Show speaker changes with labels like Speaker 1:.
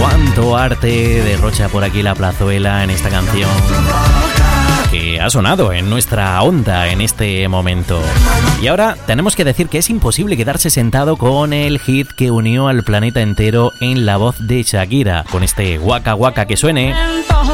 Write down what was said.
Speaker 1: Cuánto arte derrocha por aquí la Plazuela en esta canción que ha sonado en nuestra onda en este momento. Y ahora tenemos que decir que es imposible quedarse sentado con el hit que unió al planeta entero en la voz de Shakira, con este Waka Waka que suene.